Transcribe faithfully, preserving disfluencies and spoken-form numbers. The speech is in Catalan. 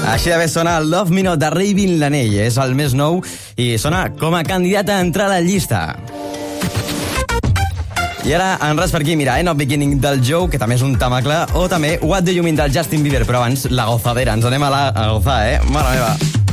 Així de bé sona Love Me Not de Raven Lanell. És el més nou i sona com a candidata a entrar a la llista. I ara, en res per aquí, mira, eh, No Beginning del Joe, que també és un tamacle, o també What Do You Mean del Justin Bieber, però abans la gozadera. Ens anem a, la, a gozar, eh? Mare meva.